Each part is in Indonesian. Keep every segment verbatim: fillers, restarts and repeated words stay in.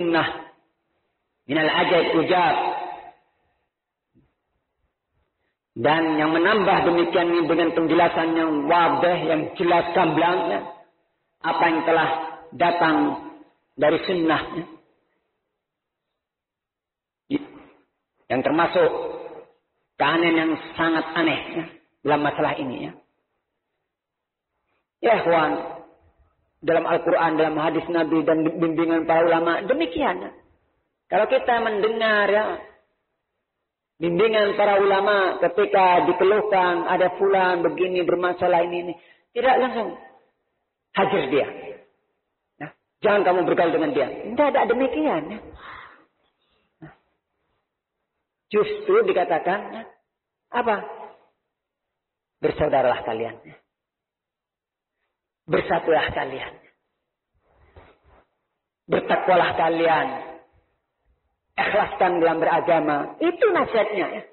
sunnah minal ajaib ujab. Dan yang menambah demikian ini dengan penjelasan yang wadih, yang jelas gamblang, ya, apa yang telah datang dari sunnah, ya. Yang termasuk keanehan yang sangat aneh, ya, dalam masalah ini, ya. Ya, kawan, dalam Al-Quran, dalam hadis Nabi dan bimbingan para ulama demikian, ya. Kalau kita mendengar, ya, bimbingan para ulama ketika dikeluhkan ada fulan begini bermasalah ini ini, tidak langsung hajar dia. Nah, jangan kamu bergaul dengan dia. Tidak ada demikian. Ya. Nah, justru dikatakan, ya, apa? Bersaudaralah kalian. Ya. Bersatulah kalian. Bertakwalah kalian. Ikhlaskan dalam beragama. Itu nasihatnya, ya.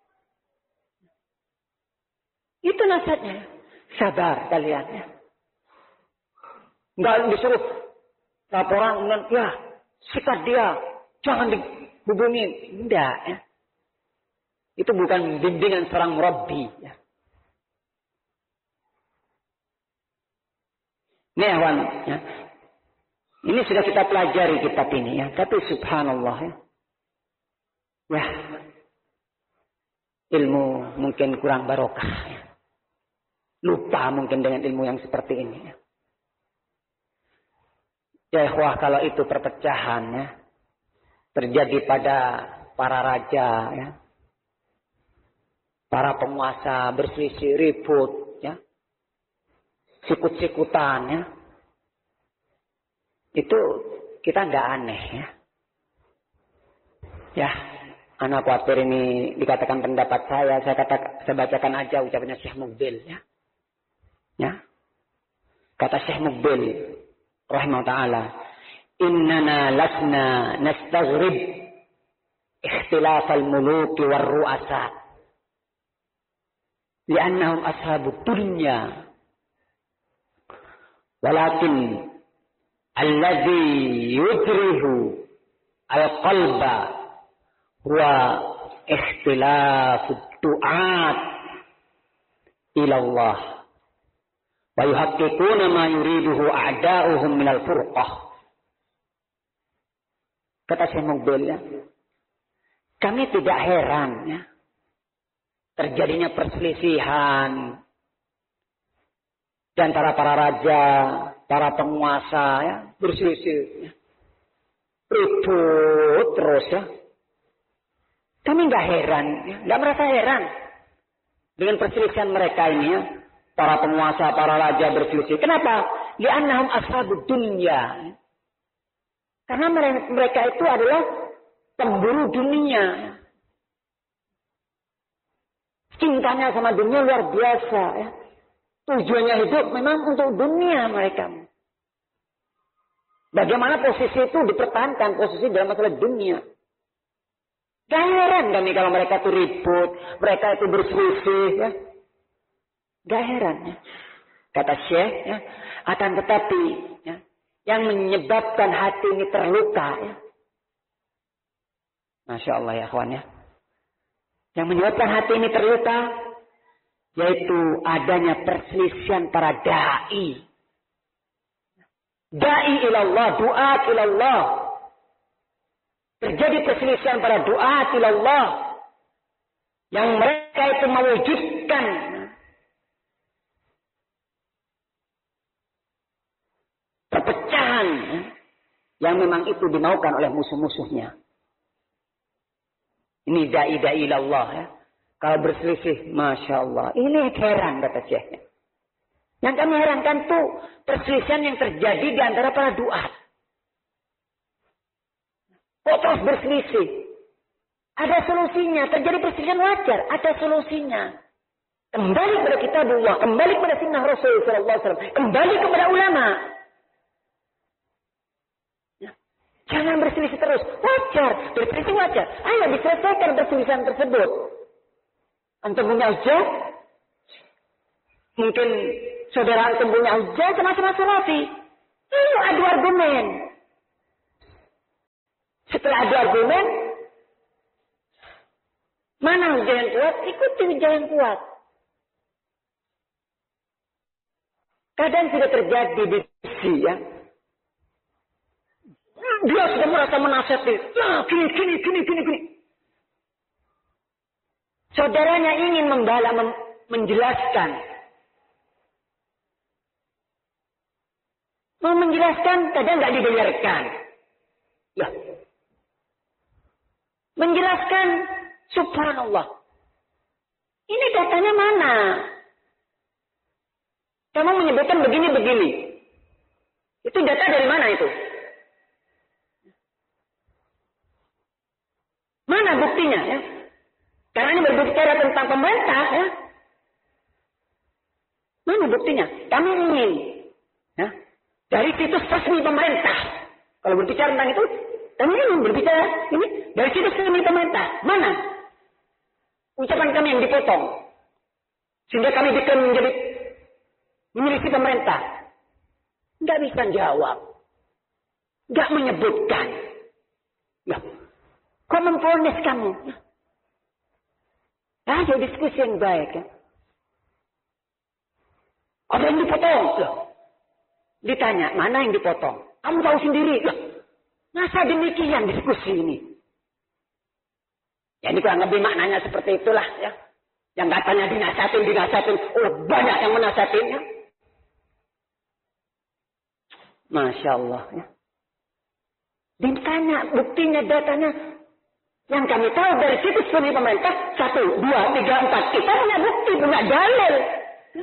Itu nasihatnya. Sabar kalian, ya. Enggak disuruh laporan, ya, sikat dia, jangan dihubungi. Tidak, ya. Itu bukan bimbingan seorang murabbi, ya. Ini awan, ya. Ini sudah kita pelajari kitab ini, ya. Tapi subhanallah, ya. Ya, ilmu mungkin kurang barokah, ya. Lupa mungkin dengan ilmu yang seperti ini, ya. Ya, wah, kalau itu perpecahan, ya, terjadi pada para raja, ya, para penguasa berselisih ribut, ya, sikut-sikutan, ya, itu kita nggak aneh, ya. Ya. Anak khawatir ini dikatakan pendapat saya, saya kata, saya bacakan aja ucapannya Syekh Mukbil, ya. Ya. Kata Syekh Mukbil rahimahullah taala, "Innana lasna nastaghrib ikhtilaf al-muluk war ru'asa. Li'annahum ashabud dunya. Walakin alladhi yudrihu al-qalba wa ikhtilafud du'at ila Allah wa yuhaqqiquna ma yuriduhu a'da'uhum minal furqah." Kata Syekh Mukbil, ya, kami tidak heran, ya, terjadinya perselisihan di antara para raja, para penguasa, ya, berselisih, ya, ribut terus, ya. Kami nggak heran, ya, nggak merasa heran dengan perselisihan mereka ini, ya. Para penguasa, para raja berselisih. Kenapa? Li'annahum ashabud dunya. Karena mereka itu adalah pemburu dunia. Cintanya sama dunia luar biasa, ya. Tujuannya hidup memang untuk dunia mereka. Bagaimana posisi itu dipertahankan, posisi dalam masalah dunia. Gak heran kami kalau mereka itu ribut, mereka itu berselisih, ya. Gak heran, ya. Kata Syekh, ya, akan tetapi, ya, yang menyebabkan hati ini terluka, ya. Masya Allah, ya kawan, ya. Yang menyebabkan hati ini terluka, yaitu adanya perselisihan para da'i. Da'i ilallah, du'at ilallah. Terjadi perselisihan para du'at ilallah. Yang mereka itu mewujudkan perpecahan, ya, yang memang itu dimaukan oleh musuh-musuhnya. Ini da'i-da'i ilallah, ya. Kalau berselisih, Masya Allah. Ini heran, kata Syekh. Yang kami herankan tuh perselisihan yang terjadi di antara para du'at. Kok terus berselisih? Ada solusinya. Terjadi perselisihan wajar. Ada solusinya. Kembali kepada kitabullah. Kembali kepada sunnah Rasul sallallahu alaihi wasallam. Kembali kepada ulama. Jangan berselisih terus. Wajar. Berselisih wajar. Ayo diselesaikan perselisihan tersebut. Antum punya hujah? Mungkin saudara antum punya hujah sama-sama salafi. Ayo adu argumen. Setelah adu argumen, mana hujah yang kuat? Ikuti hujah yang kuat. Kadang sudah terjadi diskusi ya. Dia sudah merasa menasihati. Nah, gini, gini, gini, gini, gini. Saudaranya ingin membala, mem menjelaskan. Mau menjelaskan, kadang nggak didengarkan. Ya. Menjelaskan, subhanallah. Ini datanya mana? Kamu menyebutkan begini-begini. Itu data dari mana itu? Mana buktinya ya? Karena ini berbicara tentang pemerintah ya. Mana buktinya? Kami ingin ya, dari situs resmi pemerintah. Kalau berbicara tentang itu, kami ingin berbicara ini dari situs resmi pemerintah. Mana? Ucapan kami yang dipotong. Sehingga kami bikin menjadi memiliki pemerintah. Nggak bisa jawab. Nggak menyebutkan. Ya. Kok memfonis kamu? Ayo diskusi yang baik. Ya. Ada yang dipotong. Loh. Ditanya, mana yang dipotong? Kamu tahu sendiri. Loh. Masa demikian diskusi ini? Ya ini kurang lebih maknanya seperti itulah. Ya. Yang katanya dinasatin, dinasatin. Oh banyak yang menasatinnya. Masya Allah. Ya. Ditanya buktinya, datanya. Yang kami tahu dari situs resmi pemerintah. Satu, dua, tiga, empat. Kita punya bukti, punya dalil. Ya.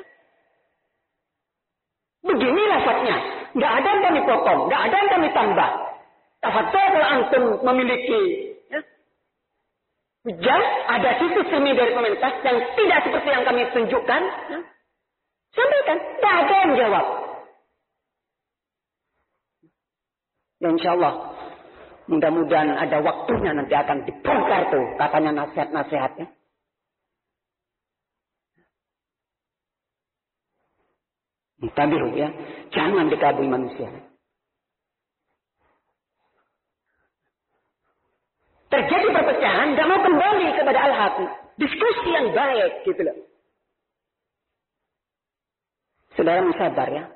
Begini lafadznya. Nggak ada yang kami potong. Nggak ada yang kami tambah. Tafadhol kalau antum memiliki. Ya. Hujah, ada situs resmi dari pemerintah. Yang tidak seperti yang kami tunjukkan. Ya. Sampaikan. Nggak ada yang jawab. Ya insya Allah. Mudah-mudahan ada waktunya nanti akan dibongkar tuh. Katanya nasihat-nasihatnya. Tabihu ya. Jangan dikabui manusia. Terjadi perpecahan. Gak mau kembali kepada al-haq. Diskusi yang baik. Gitu loh. Saudara sabar ya.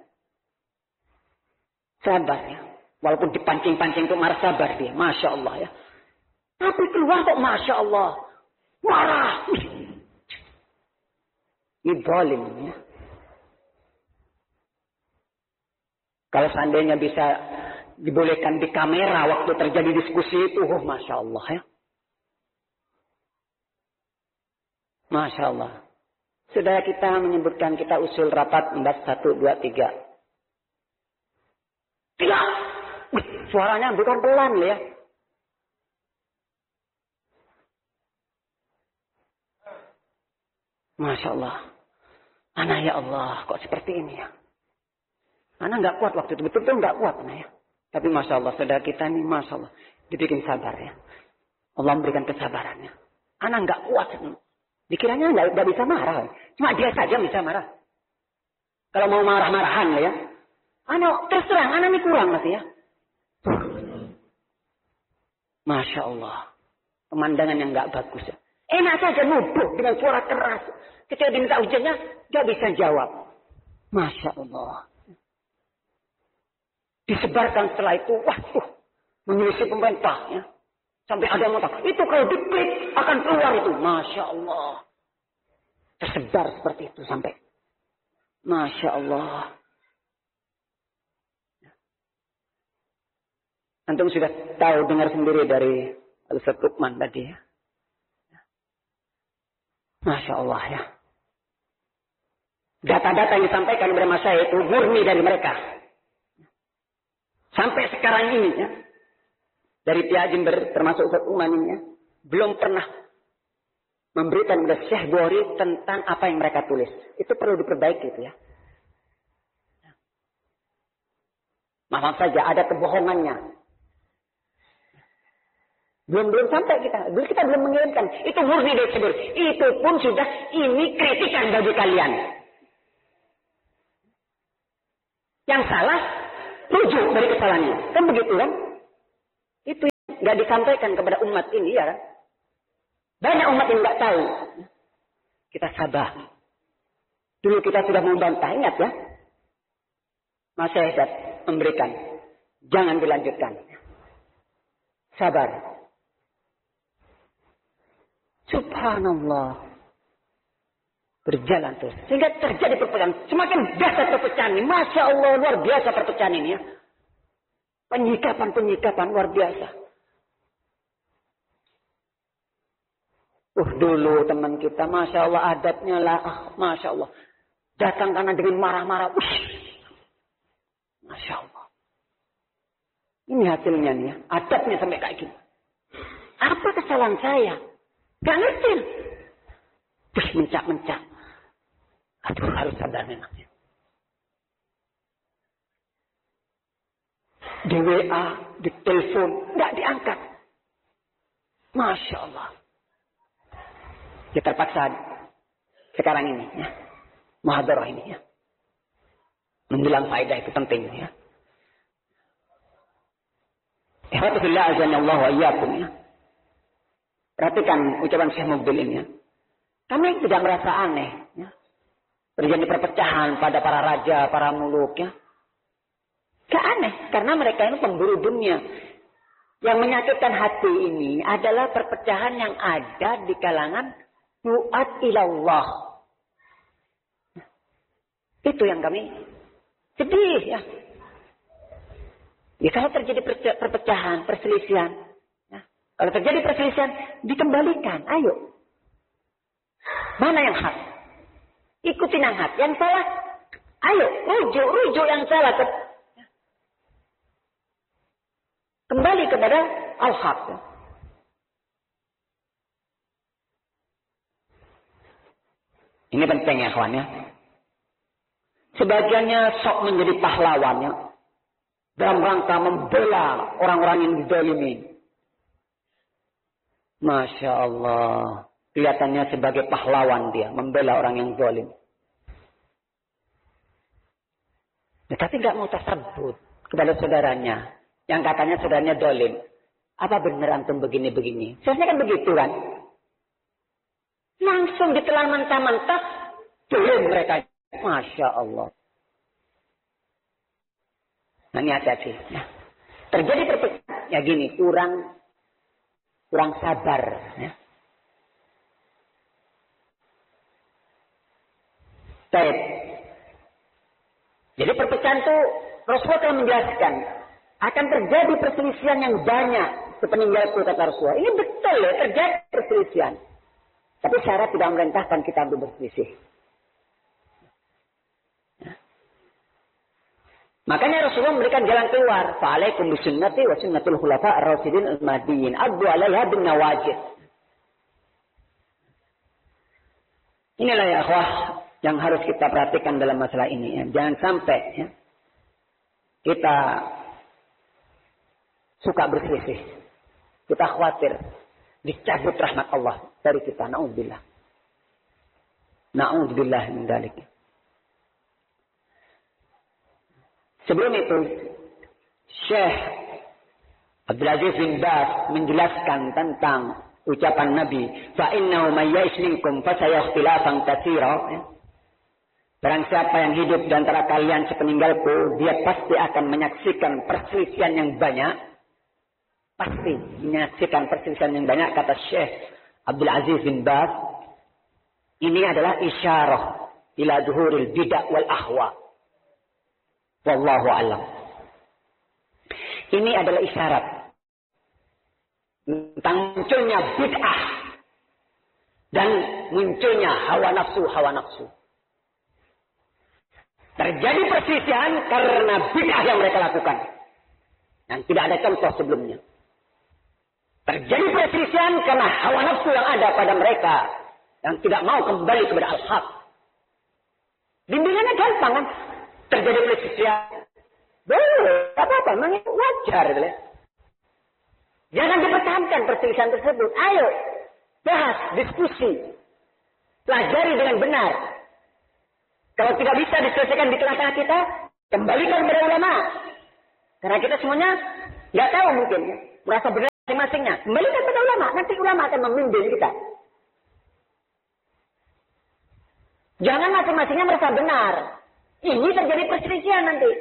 Sabar ya. Walaupun dipancing-pancing itu marah, sabar dia. Masya Allah ya. Tapi keluar kok Masya Allah. Marah. Ini zalim ya. Kalau seandainya bisa dibolehkan di kamera waktu terjadi diskusi itu. Oh Masya Allah ya. Masya Allah. Saudara kita menyebutkan kita usul rapat membahas satu, dua, tiga. Tiga. Wih, suaranya bukan pelan ya. Masya Allah. Anak ya Allah, kok seperti ini ya. Anak nggak kuat waktu itu, betul-betul nggak kuat anak ya. Tapi Masya Allah, saudara kita ini Masya Allah. Dibikin sabar ya. Allah memberikan kesabarannya. Anak nggak kuat. Dikiranya nggak, nggak bisa marah. Cuma dia saja bisa marah. Kalau mau marah-marahan ya. Anak terserang, anak ini kurang masih ya. Masya Allah. Pemandangan yang nggak bagus ya. Enak saja nubuh dengan suara keras. Ketika diminta ujiannya, nggak bisa jawab. Masya Allah. Disebarkan setelah itu, waduh, menyelisih pemerintah ya. Sampai ada yang mengatakan, itu kalau diklik akan keluar itu. Masya Allah. Tersebar seperti itu sampai. Masya Allah. Antum sudah tahu, dengar sendiri dari Al-Ustaz Lukman tadi ya. Masya Allah ya. Data-data yang disampaikan kepada saya itu murni dari mereka. Sampai sekarang ini ya. Dari pihak Jember termasuk Ustaz Lukman ini ya. Belum pernah memberitahu kepada Syekh Bukhari tentang apa yang mereka tulis. Itu perlu diperbaiki itu ya. Maaf saja ada kebohongannya. Belum belum sampai kita. Belum kita belum mengirimkan. Itu murni dari Syekh Bukhari. Itu pun sudah ini kritikan bagi kalian. Yang salah rujuk dari kesalahannya. Kan begitu kan? Itu nggak disampaikan kepada umat ini, ya kan? Banyak umat yang nggak tahu. Kita sabar. Dulu kita sudah membantah, ingat ya. Nasihat memberikan. Jangan dilanjutkan. Sabar. Subhanallah. Berjalan terus. Sehingga terjadi perpecahan. Semakin biasa perpecahan ini. Masya Allah, luar biasa perpecahan ini ya. Penyikapan-penyikapan luar biasa. Uh, dulu teman kita, Masya Allah adatnya lah. Ah, Masya Allah. Datang karena dengan marah-marah. Uh, Masya Allah. Ini hasilnya nih ya. Adatnya sampai kayak gini. Apa kesalahan saya? Gak ngerti. Terus mencak-mencak. Aduh, harus sadar memangnya. Di W A, di telepon, nggak diangkat. Masya Allah. Kita terpaksa sekarang ini, ya. Muhadarah ini, ya. Menjelang faedah itu penting, ya. Ihwatullah azanallah wa iyyakum, ya. Perhatikan ucapan Syekh Muqbil ini, ya. Kami tidak merasa aneh, ya. Terjadi perpecahan pada para raja, para muluk, ya. Gak aneh, karena mereka ini pemburu dunia. Yang menyakitkan hati ini adalah perpecahan yang ada di kalangan duat ilallah. Itu yang kami sedih, ya. Ya kalau terjadi perpecahan, perselisihan, ya. Kalau terjadi perselisihan, dikembalikan, ayo. Mana yang hak? Ikutin yang hak. Yang salah, ayo, rujuk, rujuk yang salah. Kembali kepada al-haq. Ini penting ya kawan ya. Sebagiannya sok menjadi pahlawannya. Dalam rangka membela orang-orang yang dizalimi. Masya Allah. Kelihatannya sebagai pahlawan dia. Membela orang yang zalim. Ya, tapi nggak mau tersebut kepada saudaranya. Yang katanya saudaranya zalim. Apa benar antum begini-begini? Seharusnya kan begitu kan? Langsung ditelan mentah-mentah. Zalim mereka. Masya Allah. Nah ini hati-hati. Nah, terjadi perpecahan. Ya gini, kurang kurang sabar. Ya. Baik. Jadi perpecahan itu Rasulullah telah menjelaskan akan terjadi perselisihan yang banyak sepeninggalku kata Rasulullah. Ini betul ya terjadi perselisihan. Tapi syarat tidak memerintahkan kita untuk berselisih. Ya. Makanya Rasulullah memberikan jalan keluar. Fa'alaikum bisunnati wa sunnatul khulafa ar-rasyidin al-mahdiyyin. Addu 'alaiha bin nawajid. Inilah ya akhwah yang harus kita perhatikan dalam masalah ini. Ya. Jangan sampai ya, kita suka berselisih. Kita khawatir dicabut rahmat Allah dari kita. Na'udzubillah. Na'udzubillah min dzalik. Sebelum itu, Syekh Abdul Aziz bin Baz menjelaskan tentang ucapan Nabi, fa innahu may ya'ish minkum fa sayakhtilafan katsira. Barang siapa yang hidup di antara kalian sepeninggalku, dia pasti akan menyaksikan perselisihan yang banyak. Pasti menyaksikan perselisihan yang banyak, kata Syekh Abdul Aziz bin Baz. Ini adalah isyarah ila zuhuril bid'ah wal ahwa. Wallahu a'lam. Ini adalah isyarat tentang munculnya bid'ah dan munculnya hawa nafsu hawa nafsu. Terjadi perselisihan karena bid'ah yang mereka lakukan. Dan tidak ada contoh sebelumnya. Terjadi perselisihan karena hawa nafsu yang ada pada mereka. Yang tidak mau kembali kepada al-haq. Bimbingannya gampang kan. Terjadi perselisihan. Boleh. Apa-apa. Memang itu wajar. Boleh. Jangan dipertahankan perselisihan tersebut. Ayo. Bahas. Diskusi. Pelajari dengan benar. Kalau tidak bisa diselesaikan di tengah-tengah kita, kembalikan kepada ulama. Karena kita semuanya nggak tahu mungkin, merasa benar Kembalikan pada ulama. Nanti ulama akan membimbing kita. Jangan masing-masingnya merasa benar. Ini terjadi perselisihan nanti.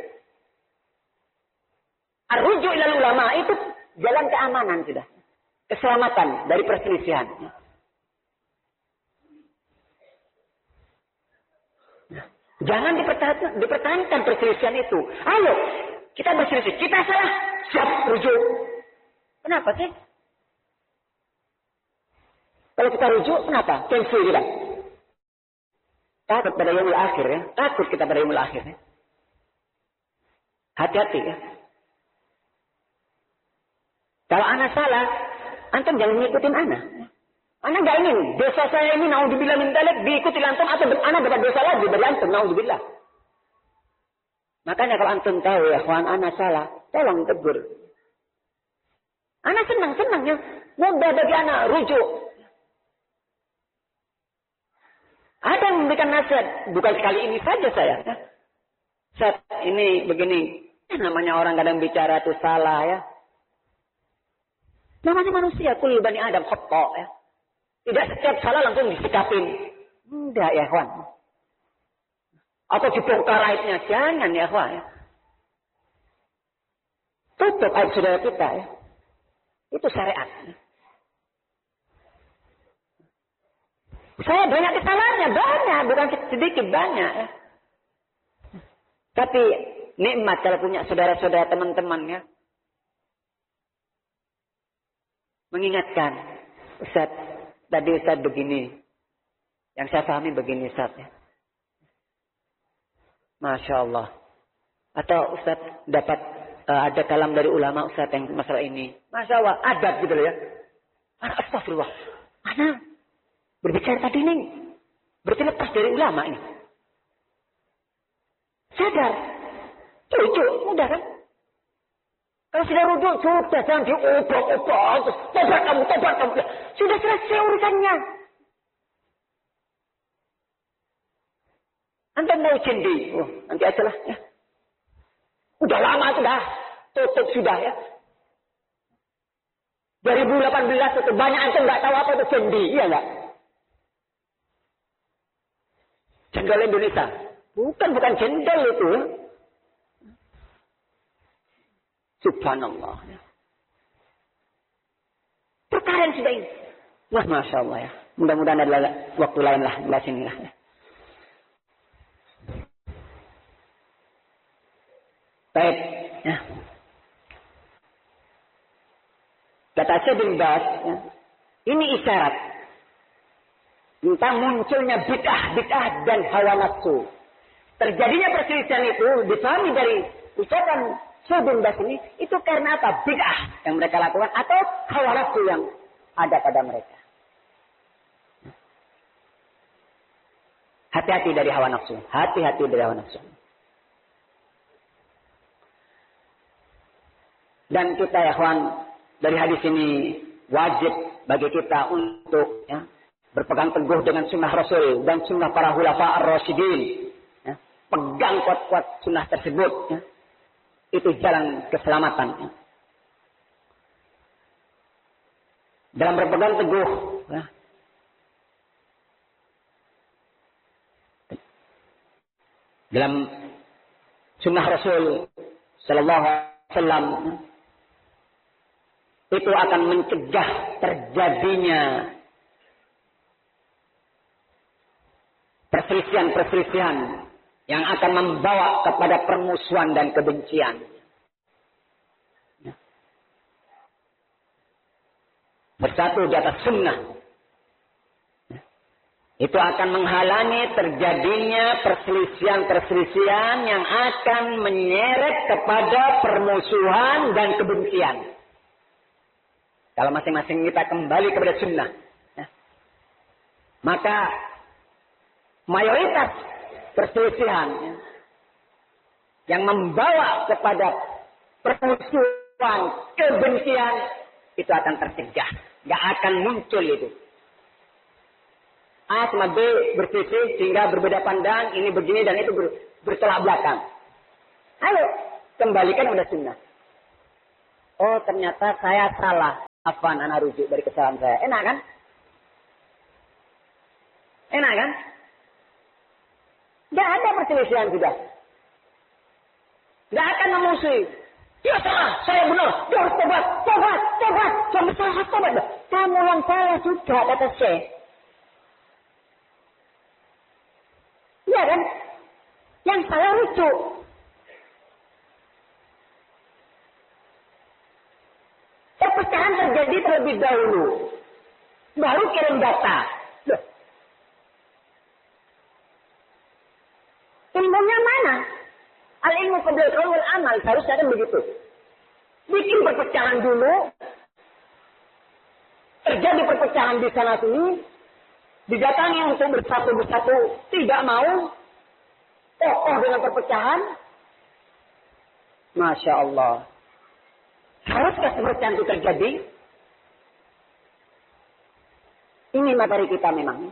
Ar-ruju' ilal ulama itu jalan keamanan sudah. Keselamatan dari perselisihan. Jangan dipertahankan, dipertahankan perselisihan itu. Ayo, kita berselisih. Kita salah. Siap rujuk. Kenapa sih? Kalau kita rujuk, kenapa? Cancel kita. Takut pada yaumul akhir ya. Takut kita pada yaumul akhir ya. Hati-hati ya. Kalau anak salah, antum jangan ngikutin anak. Anak gak ingin dosa saya ini naudzubillah min dzalik diikuti antum atau anak dapat dosa lagi dari antum naudzubillah. Makanya kalau antum tahu ya, kawan anak salah, tolong tegur. Anak senang-senang ya, mudah bagi anak rujuk. Ada yang memberikan nasihat, bukan sekali ini saja saya. Saat ini begini, namanya orang kadang bicara itu salah ya. Namanya manusia, kullu bani Adam khata ya. Tidak setiap salah langsung disikapin. Tidak ya kawan. Atau dibongkar aibnya, jangan ya kawan ya. Tutup aib saudara kita ya. Itu syariat. Saya banyak kesalahannya, banyak, bukan sedikit, banyak ya. Tapi nikmat kalau punya saudara-saudara teman-teman ya. Mengingatkan, Ustaz, tadi Ustaz begini. Yang saya pahami begini Ustaz ya. Masya Allah. Atau Ustaz dapat uh, ada kalam dari ulama Ustaz yang masalah ini. Masya Allah, adab gitu loh ya. Astagfirullah. Mana? Berbicara tadi ini. Berarti lepas dari ulama ini. Sadar. Cucu, mudah kan? Kalau sudah rujuk, sudah jangan diobok-obok. Tobat kamu, tobat kamu. Sudah selesai urusannya. Anda mau cendi. Oh, nanti aja lah. Ya. Udah lama sudah. Tutup sudah ya. dua ribu delapan belas itu banyak antum nggak tahu apa itu cendi. Iya nggak? Cendol Indonesia. Bukan, bukan cendol itu. Ya. Subhanallah. Perkara yang sudah ini. Wah, Masya Allah ya. Mudah-mudahan adalah waktu lain lah. Di sini lah. Ya. Baik. Ya. Kata Syekh bin Baz. Ya. Ini isyarat. Tentang munculnya bid'ah-bid'ah dan hawa nafsu. Terjadinya perselisihan itu dipahami dari ucapan Syekh bin Baz ini, itu karena apa? Bid'ah yang mereka lakukan atau hawa nafsu yang ada pada mereka. Hati-hati dari hawa nafsu. Hati-hati dari hawa nafsu. Dan kita ya kawan, dari hadis ini wajib bagi kita untuk ya, berpegang teguh dengan sunnah Rasul dan sunnah para khulafa ar-rasyidin. Ya. Pegang kuat-kuat sunnah tersebut. Ya. Itu jalan keselamatan. Dalam berpegang teguh. Ya. Dalam sunnah Rasul Sallallahu Alaihi Wasallam. Itu akan mencegah terjadinya perselisihan-perselisihan yang akan membawa kepada permusuhan dan kebencian. Bersatu di atas sunnah. Itu akan menghalangi terjadinya perselisihan-perselisihan yang akan menyeret kepada permusuhan dan kebencian. Kalau masing-masing kita kembali kepada sunnah. Maka mayoritas perselisihan ya, yang membawa kepada permusuhan, kebencian itu akan tercegah, nggak akan muncul itu. A sama B berselisih sehingga berbeda pandang, ini begini dan itu ber, bertolak belakang. Ayo kembalikan pada sunnah. Oh ternyata saya salah. Afwan, ana rujuk dari kesalahan saya. Enak kan? Enak kan? Tidak ada perselisihan sudah. Tidak akan memusuhi. Dia salah, saya benar. Dia harus tobat, tobat, tobat. Jangan salah, tobat. Kamu yang salah sudah, kata Syekh. Iya kan? Yang salah rujuk. Perpecahan terjadi terlebih dahulu. Baru kirim data. Loh. Ilmunya mana? Al-ilmu qabla al-qaul wal amal. Harusnya kan begitu. Bikin perpecahan dulu. Terjadi perpecahan di sana sini. Didatangi untuk bersatu-bersatu. Tidak mau. Kokoh dengan perpecahan. Masya Allah. Haruskah perpecahan itu terjadi? Ini materi kita memang.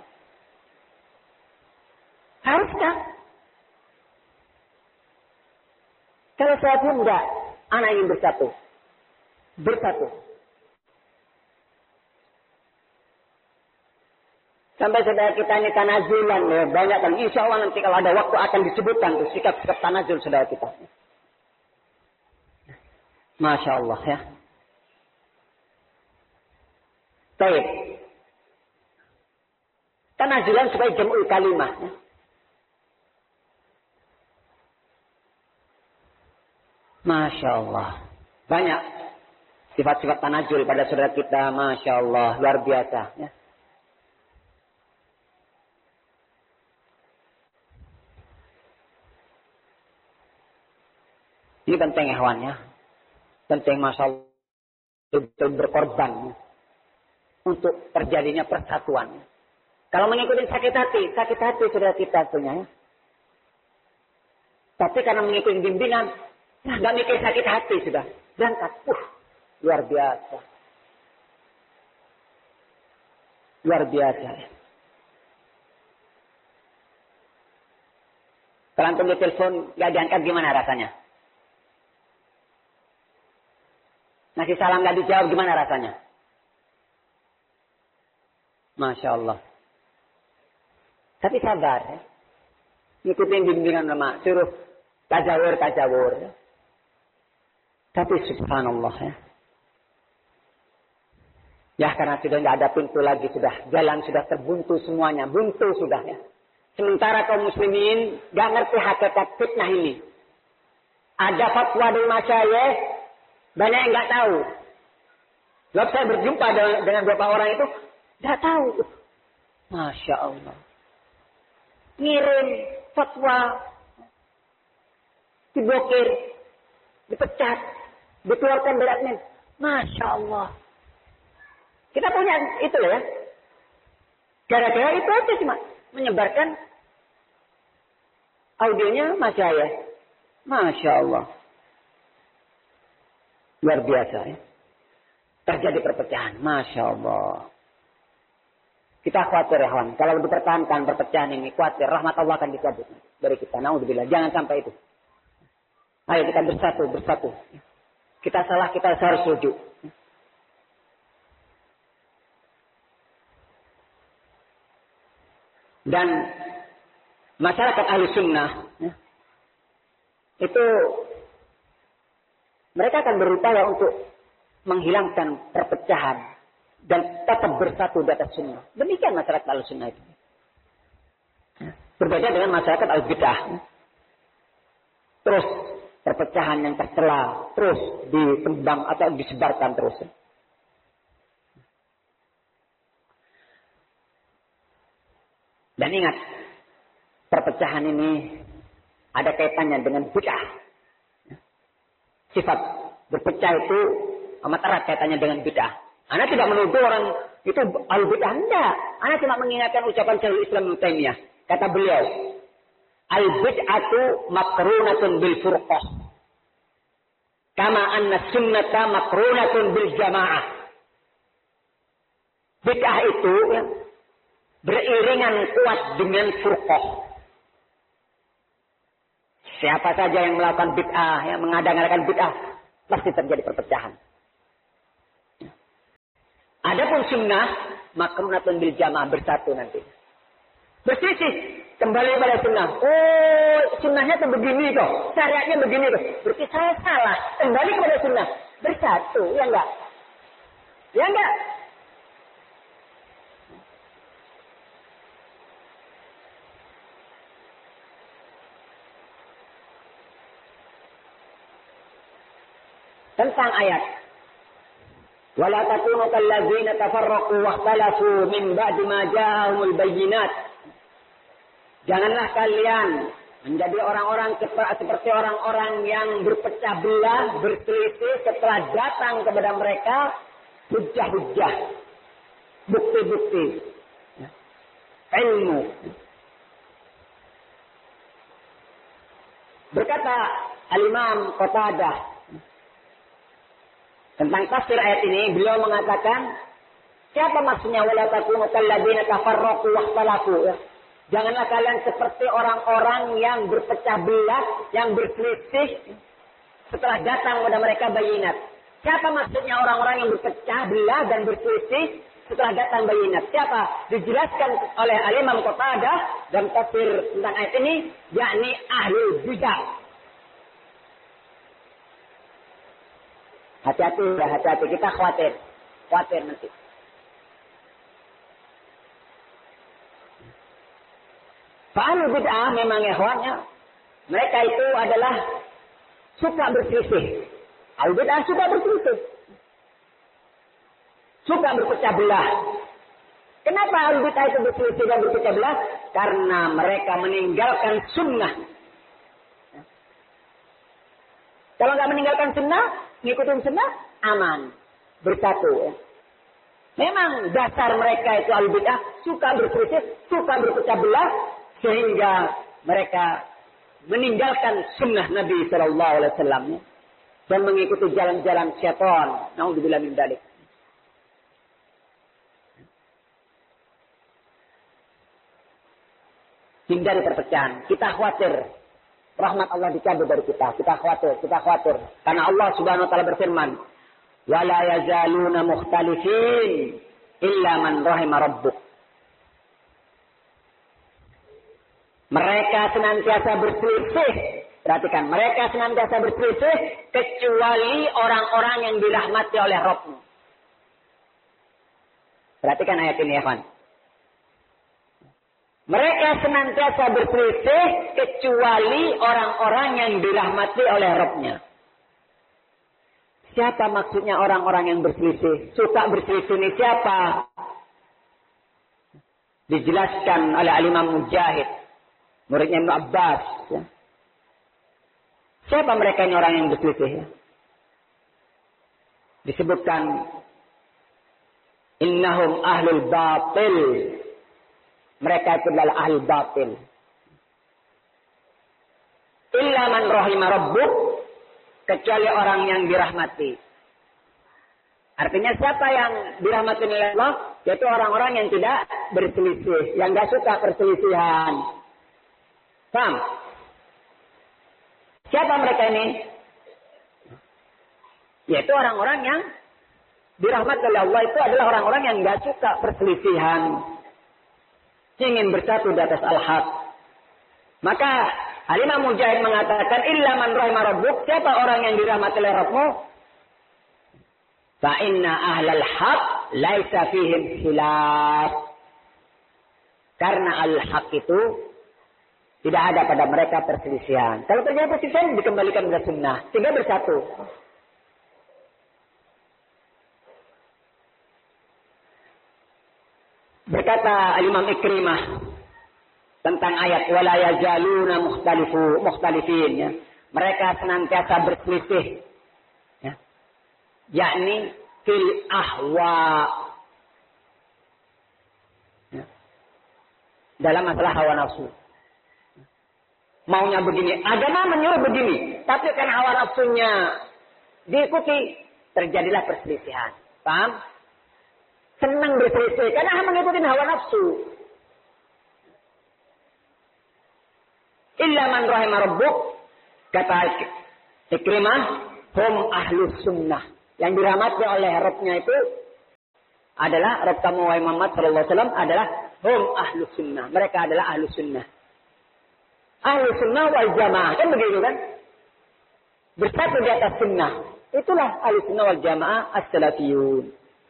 Haruskah? Kalau saya pun enggak, anak ingin bersatu. Bersatu. Sampai saudara kita ini tanazulan ya, banyak kan. Insya Allah nanti kalau ada waktu akan disebutkan tuh sikap-sikap tanazul saudara kita. Masya Allah ya. Baik. Tanazulan sebagai jam'ul kalimah. Ya. Masya Allah. Banyak sifat-sifat tanazul pada saudara kita. Masya Allah. Luar biasa. Ya. Ini penting ya kawan ya. Penting masalah betul berkorban untuk terjadinya persatuan. Kalau mengikuti sakit hati, sakit hati sudah kita punya. Ya. Tapi karena mengikuti bimbingan, nah, nggak mikir sakit hati sudah berangkat. Uh, luar biasa, luar biasa. Kalau antum ditelepon nggak diangkat gimana rasanya? Ngasih salam nggak dijawab gimana rasanya? Masya Allah. Tapi sabar ya. Ngikutin bimbingan ulama. Suruh tajawur, tajawur. Ya. Tapi subhanallah ya. Ya karena sudah nggak ada pintu lagi. Sudah jalan sudah terbuntu semuanya. Buntu sudah ya. Sementara kaum muslimin nggak ngerti hakikat fitnah ini. Ada fatwa dari masyayikh. Banyak yang nggak tahu. Lalu saya berjumpa dengan, dengan beberapa orang itu, nggak tahu. Masya Allah. Ngirim fatwa, diblokir, dipecat, dikeluarkan dari admin. Masya Allah. Kita punya itu loh ya. Gara-gara itu aja cuma menyebarkan audionya masyayikh. Masya Allah. Luar biasa ya. Terjadi perpecahan. Masya Allah. Kita khawatir ya kawan. Kalau dipertahankan perpecahan ini. Khawatir. Rahmat Allah akan dicabut dari kita. Naudzubillah. Jangan sampai itu. Ayo kita bersatu. Bersatu. Kita salah. Kita harus rujuk. Dan masyarakat ahli sunnah. Ya, itu mereka akan berupaya untuk menghilangkan perpecahan dan tetap bersatu di atas sunnah. Demikian masyarakat al-sunnah itu. Berbeda dengan masyarakat al-bid'ah. Terus perpecahan yang tercela terus ditembang atau disebarkan terus. Dan ingat, perpecahan ini ada kaitannya dengan bid'ah. Sifat berpecah itu amat erat kaitannya dengan bid'ah. Anda tidak menuduh orang itu al-bid'ah. Tidak. Anda cuma mengingatkan ucapan Syekhul Islam Ibnu Taimiyah. Kata beliau, al-bid'atu makrunatun bil furqah. Kama anna sunnata makrunatun bil jamaah. Bid'ah itu ya, beriringan kuat dengan furqah. Siapa saja yang melakukan bid'ah, yang mengada-ngadakan bid'ah, pasti terjadi perpecahan. Adapun sunnah makrunatun bil jamaah, bersatu nanti. Berselisih kembali pada sunnah. Oh, sunnahnya tuh begini kok, syariatnya begini kok. Berarti saya salah. Kembali kepada sunnah, bersatu, ya enggak? Ya enggak? Tentang ayat wala takunu kallazina tafarraqu wakhtalafu min ba'di ma ja'ahumul bayyinat. Janganlah kalian menjadi orang-orang seperti orang-orang yang berpecah belah, berselisih setelah datang kepada mereka hujjah-hujjah, bukti-bukti, ilmu. Berkata Al-Imam Qatadah tentang tafsir ayat ini, beliau mengatakan, siapa maksudnya wala takunu kalladzina tafarraqu wakhtalafu? Janganlah kalian seperti orang-orang yang berpecah belah, yang berselisih setelah datang kepada mereka bayinat. Siapa maksudnya orang-orang yang berpecah belah dan berselisih setelah datang bayinat? Siapa? Dijelaskan oleh Al-Imam Qatadah dan tafsir tentang ayat ini, yakni ahlul bidah. Hati-hati ya, hati-hati. Kita khawatir. Khawatir nanti. Ahlul bid'ah memang ikhwannya, mereka itu adalah suka berselisih. Ahlul bid'ah suka berselisih. Suka berpecah belah. Kenapa ahlul bid'ah itu berselisih dan berpecah belah? Karena mereka meninggalkan sunnah. Kalau nggak meninggalkan sunnah, ngikutin sunnah, aman. Bersatu. Memang dasar mereka itu ahlul bid'ah suka berselisih, suka berpecah belah. Sehingga mereka meninggalkan sunnah Nabi Sallallahu Alaihi Wasallam dan mengikuti jalan-jalan syaitan. Naudzubillah min dzalik. Hindari perpecahan. Kita khawatir rahmat Allah dicabut dari kita. Kita khawatir, kita khawatir. Karena Allah Subhanahu Wa Taala berfirman, "Wala yazaluna mukhtalifin illa man rahima rabbuk." Mereka senantiasa berselisih. Perhatikan, mereka senantiasa berselisih kecuali orang-orang yang dirahmati oleh Rabb-Mu. Perhatikan ayat ini ya kawan. Mereka senantiasa berselisih kecuali orang-orang yang dirahmati oleh Rabb-Nya. Siapa maksudnya orang-orang yang berselisih? Suka berselisih ini siapa? Dijelaskan oleh Al-Imam Mujahid, muridnya Ibnu Abbas. Ya. Siapa mereka ini orang yang berselisih? Ya? Disebutkan, innahum ahlul batil. Mereka itu adalah ahlul batil. Illa man rahima rabbuk, kecuali orang yang dirahmati. Artinya siapa yang dirahmati oleh Allah? Yaitu orang-orang yang tidak berselisih, yang tidak suka perselisihan. Paham? Siapa mereka ini? Yaitu orang-orang yang dirahmati oleh Allah itu adalah orang-orang yang nggak suka perselisihan, ingin bersatu di atas al-haq. Maka Al-Imam Mujahid mengatakan, illa man rahima rabbuk, siapa orang yang dirahmati oleh Rabbmu? Fa inna ahlal haq laisa fihim khilaf. Karena al-haq itu tidak ada pada mereka perselisihan. Kalau terjadi perselisihan, dikembalikan kepada sunnah. Sehingga bersatu. Berkata Imam Ikrimah tentang ayat wala yazaluna mukhtalifu mukhtalifin. Ya. Mereka senantiasa berselisih. Ya. Yakni fil ahwa. Ya. Dalam masalah hawa nafsu. Maunya begini, agama menyuruh begini, tapi kan hawa nafsunya diikuti, terjadilah perselisihan. Paham? Senang berselisih karena mengikuti hawa nafsu. Illa man rahima rabbuk, kata Ikrimah, hum ahlus sunnah. Yang dirahmati oleh Rabb-Nya itu adalah Rabb kamu wahai Muhammad sallallahu alaihi wasallam adalah hum ahlus sunnah. Mereka adalah ahlus sunnah. Ahlus sunnah wal jamaah. Kan begitu kan? Bersatu di atas sunnah. Itulah ahlus sunnah wal jamaah as-salafiyun.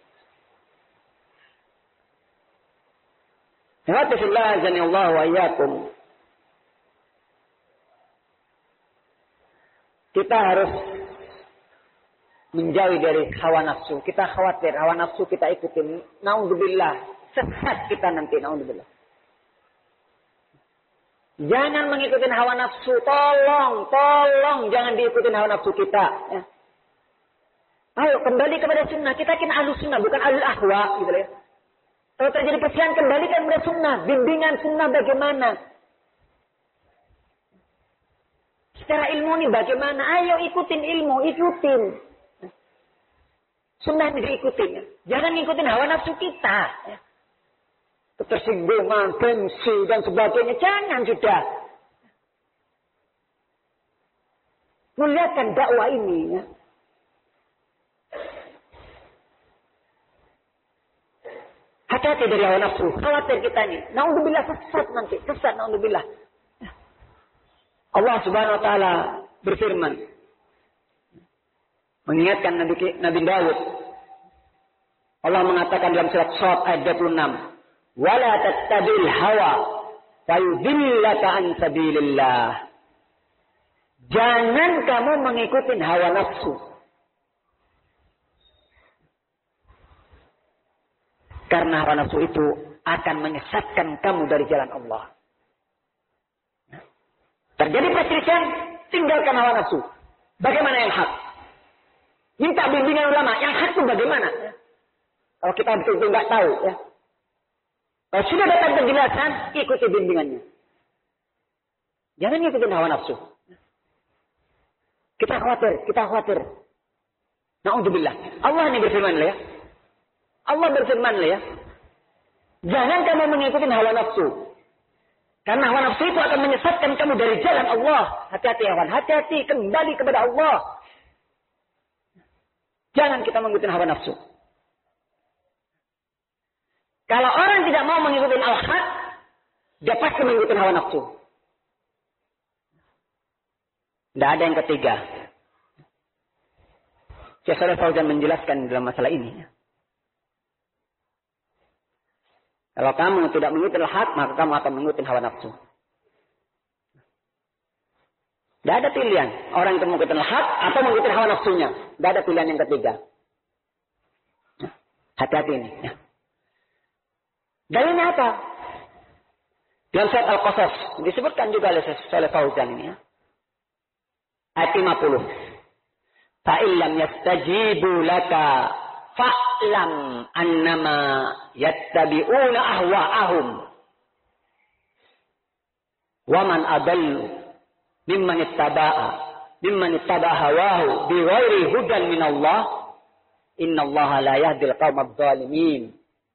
Alhamdulillah azanillahu wa iyyakum. Kita harus menjauhi dari hawa nafsu. Kita khawatir hawa nafsu kita ikutin. Naudzubillah. Sesat kita nanti. Naudzubillah. Jangan mengikuti hawa nafsu. Tolong. Tolong. Jangan diikuti hawa nafsu kita. Ya. Ayo kembali kepada sunnah. Kita kan ahlus sunnah. Bukan ahlul ahwa. Gitu ya. Kalau terjadi perselisihan kembalikan kepada sunnah. Bimbingan sunnah bagaimana. Secara ilmu ini bagaimana. Ayo ikutin ilmu. Ikutin. Sunnah ini diikutin. Ya. Jangan ngikutin hawa nafsu kita. Ya. Ketersinggungan, gengsi, dan sebagainya. Jangan sudah. Melihatkan dakwah ini. Ya. Hati-hati dari hawa nafsu. Khawatir kita ini. Naudzubillah sesat nanti. Sesat, naudzubillah. Ya. Allah subhanahu wa ta'ala berfirman. Mengingatkan Nabi, Nabi Daud. Allah mengatakan dalam surat Shad ayat dua puluh enam. Wala tattabil hawa fayudillaka an sabilillah. Jangan kamu mengikuti hawa nafsu. Karena hawa nafsu itu akan menyesatkan kamu dari jalan Allah. Terjadi perselisihan, tinggalkan hawa nafsu. Bagaimana yang hak? Minta bimbingan ulama. Yang hak itu bagaimana? Kalau kita betul-betul nggak tahu, ya. Kalau sudah datang penjelasan, ikuti bimbingannya. Jangan ikutin hawa nafsu. Kita khawatir, kita khawatir. Na'udzubillah. Allah ini berfirman ya. Allah berfirman ya. Jangan kamu mengikuti hawa nafsu. Karena hawa nafsu itu akan menyesatkan kamu dari jalan Allah. Hati-hati kawan, hati-hati kembali kepada Allah. Jangan kita mengikuti hawa nafsu. Kalau orang tidak mau mengikuti al-haq, dia pasti mengikuti hawa nafsu. Tidak ada yang ketiga. Syekh Shalih Fauzan menjelaskan dalam masalah ini. Kalau kamu tidak mengikuti al-haq, maka kamu akan mengikuti hawa nafsu. Tidak ada pilihan. Orang itu mengikuti al-haq atau mengikuti hawa nafsunya. Tidak ada pilihan yang ketiga. Hati-hati ini. Dalilnya apa? Dalam surat Al-Qasas disebutkan juga oleh Shalih Fauzan ini ya. Ayat lima puluh. Fa illam yastajibu laka fa'lam annama yattabi'una ahwa'ahum. Wa man adallu mimman ittaba'a mimman ittaba'a hawahu bighairi hudan minallah. Innallaha la yahdil qaumadh dhalimin.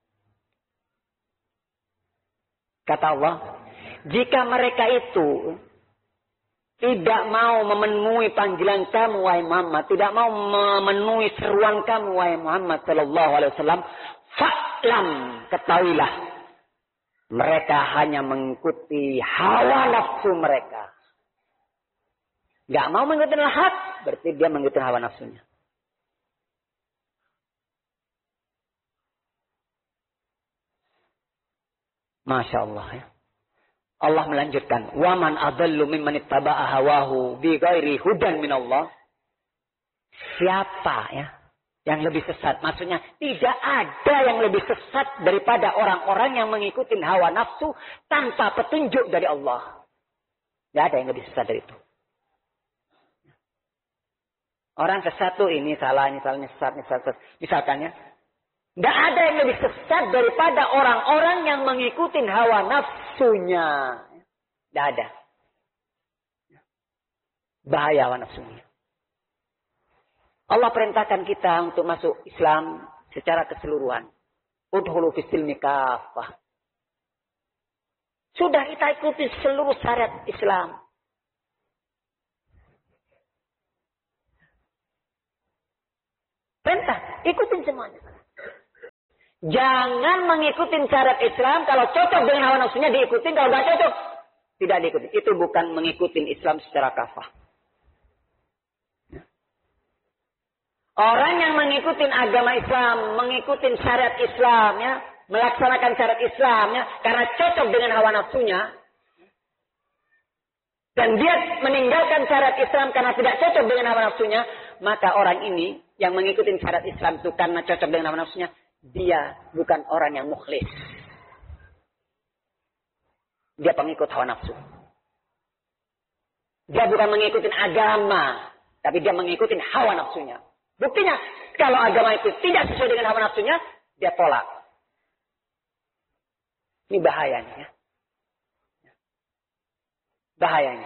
Kata Allah, jika mereka itu tidak mau memenuhi panggilan kamu, wahai Muhammad, tidak mau memenuhi seruan kamu, wahai Muhammad sallallahu alaihi wasallam, fa'lam, ketahuilah, mereka hanya mengikuti hawa nafsu mereka. Gak mau mengikuti al-haq, berarti dia mengikuti hawa nafsunya. Masya Allah ya. Allah melanjutkan. Waman adallu mimman ittaba'a hawahu bi ghairi hudan minallah. Siapa ya yang lebih sesat? Maksudnya tidak ada yang lebih sesat daripada orang-orang yang mengikuti hawa nafsu tanpa petunjuk dari Allah. Tidak ada yang lebih sesat dari itu. Orang sesat tuh ini salah, ini salah, ini sesat, ini sesat. Misalkan ya. Tidak ada yang lebih sesat daripada orang-orang yang mengikuti hawa nafsunya. Tidak ada. Bahaya hawa nafsunya. Allah perintahkan kita untuk masuk Islam secara keseluruhan. Udhulu fis-silmi kaffah. Sudah kita ikuti seluruh syariat Islam. Perintah, ikutin semuanya. Jangan mengikuti syariat Islam. Kalau cocok dengan hawa nafsunya diikutin. Kalau nggak cocok, tidak diikuti. Itu bukan mengikuti Islam secara kafah. Orang yang mengikuti agama Islam, mengikuti syariat Islam, ya, melaksanakan syariat Islam, ya, karena cocok dengan hawa nafsunya, dan dia meninggalkan syariat Islam karena tidak cocok dengan hawa nafsunya, maka orang ini yang mengikuti syariat Islam itu karena cocok dengan hawa nafsunya, dia bukan orang yang mukhlis. Dia pengikut hawa nafsu. Dia bukan mengikuti agama, tapi dia mengikuti hawa nafsunya. Buktinya, kalau agama itu tidak sesuai dengan hawa nafsunya, dia tolak. Ini bahayanya. Bahayanya.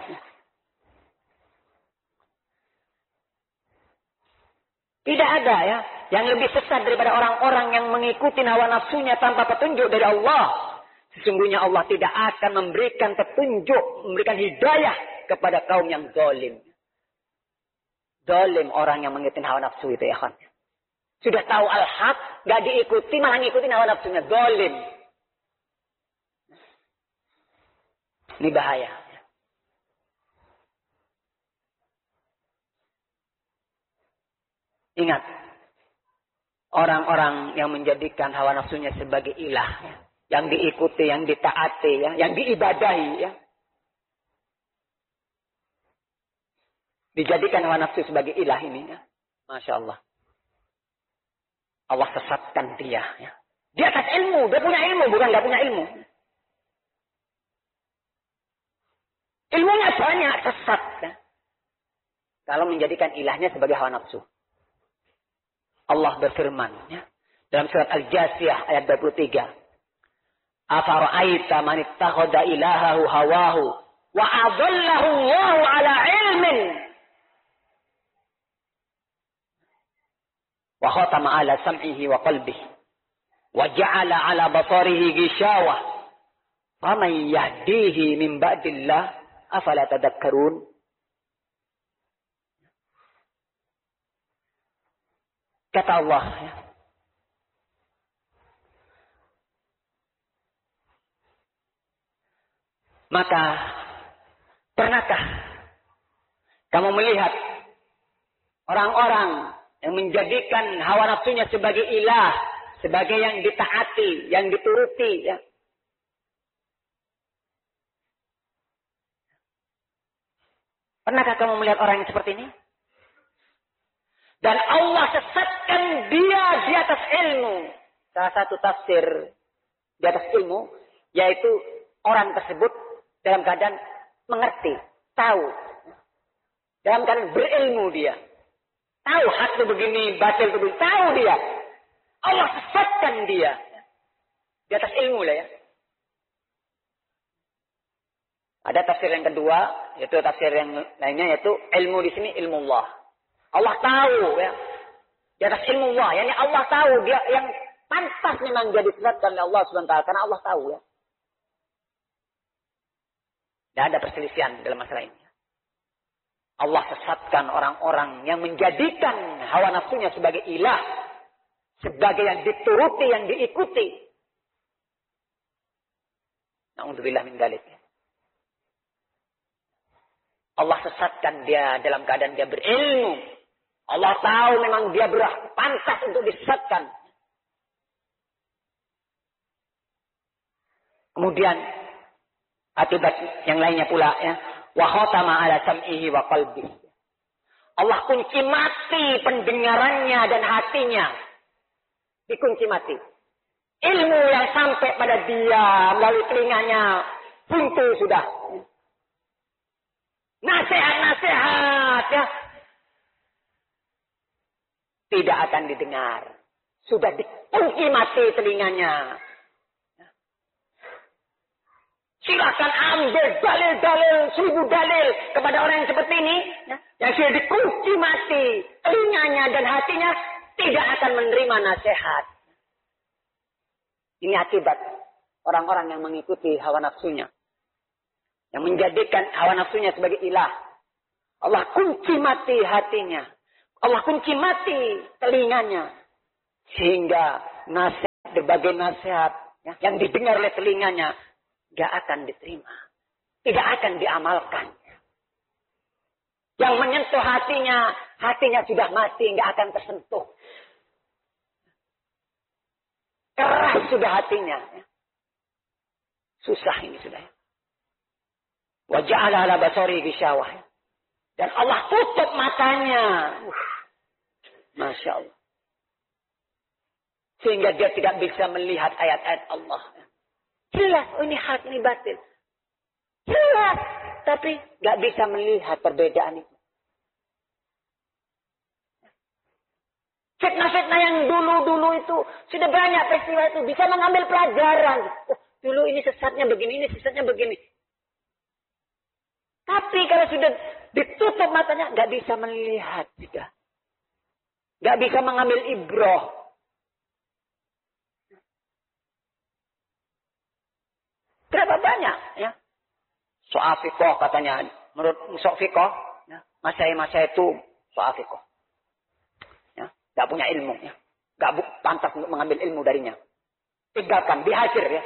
Tidak ada ya yang lebih sesat daripada orang-orang yang mengikuti hawa nafsunya tanpa petunjuk dari Allah. Sesungguhnya Allah tidak akan memberikan petunjuk, memberikan hidayah kepada kaum yang zalim. Zalim orang yang mengikuti hawa nafsu itu ya kan. Sudah tahu al-haq, gak diikuti, malah ngikutin hawa nafsunya. Zalim. Ini bahaya. Ingat, orang-orang yang menjadikan hawa nafsunya sebagai ilah, ya, yang diikuti, yang ditaati, ya, yang diibadahi, ya. Dijadikan hawa nafsu sebagai ilah ini, ya. Masya Allah. Allah sesatkan dia, ya. Dia atas ilmu, dia punya ilmu, bukan nggak punya ilmu. Ilmunya banyak, sesat, ya. Kalau menjadikan ilahnya sebagai hawa nafsu. Allah berfirman ya, dalam surat Al-Jasiyah ayat dua puluh tiga. Afara'aita man ittakhadha ilahahu hawahu wa adallahu Allahu ala ilmin wa khatama ala sam'ihi wa qalbihi wa ja'ala ala basarihi ghishawah faman yahdihi min ba'dillah afala tadhakkarun. Kata Allah, ya. Maka, pernahkah kamu melihat orang-orang yang menjadikan hawa nafsunya sebagai ilah, sebagai yang ditaati, yang dituruti, ya. Pernahkah kamu melihat orang yang seperti ini? Dan Allah sesatkan dia di atas ilmu. Salah satu tafsir di atas ilmu, yaitu orang tersebut dalam keadaan mengerti, tahu. Dalam keadaan berilmu dia. Tahu hak itu begini, batil itu begini. Tahu dia. Allah sesatkan dia. Di atas ilmu lah ya. Ada tafsir yang kedua, yaitu tafsir yang lainnya, yaitu ilmu di sini ilmu Allah. Allah tahu ya. Di atas ilmu Allah. Yani Allah tahu. Dia yang pantas memang dia disesatkan oleh Allah subhanahu wa taala. Karena Allah tahu ya. Tidak ada perselisihan dalam masalah ini. Allah sesatkan orang-orang yang menjadikan hawa nafsunya sebagai ilah. Sebagai yang dituruti, yang diikuti. Na'udzubillah min dzalik. Allah sesatkan dia dalam keadaan dia berilmu. Allah tahu memang dia berhak pantas untuk disesatkan. Kemudian akibat yang lainnya pula ya, wa khatama ala sam'ihi wa qalbihi. Allah kunci mati pendengarannya dan hatinya. Dikunci mati. Ilmu yang sampai pada dia melalui telinganya buntu sudah. Nasihat-nasihat ya. Tidak akan didengar. Sudah dikunci mati telinganya. Silakan ambil dalil-dalil, seribu dalil kepada orang yang seperti ini. Yang sudah dikunci mati telinganya dan hatinya, tidak akan menerima nasihat. Ini akibat orang-orang yang mengikuti hawa nafsunya. Yang menjadikan hawa nafsunya sebagai ilah. Allah kunci mati hatinya. Allah kunci mati telinganya. Sehingga nasihat berbagai nasihat ya, yang didengar oleh telinganya, gak akan diterima. Tidak akan diamalkan. Yang menyentuh hatinya, hatinya sudah mati, gak akan tersentuh. Keras sudah hatinya. Ya. Susah ini sudah. Wa ja'ala ala basari ghisyawah. Dan Allah tutup matanya. Uh, Masya Allah. Sehingga dia tidak bisa melihat ayat-ayat Allah. Jelas, oh ini hak, ini batil. Jelas. Tapi gak bisa melihat perbedaan itu. Fitnah-fitnah yang dulu-dulu itu. Sudah banyak peristiwa itu. Bisa mengambil pelajaran. Oh, dulu ini sesatnya begini, ini sesatnya begini. Tapi kalau sudah ditutup matanya, gak bisa melihat. Sudah. Gak bisa mengambil ibroh. Berapa banyak ya? Soal fikoh katanya. Menurut soal fikoh. Ya, Masya-masya itu soal fikoh. Ya, gak punya ilmu. Ya. Gak pantas untuk mengambil ilmu darinya. Tinggalkan, dihajar ya.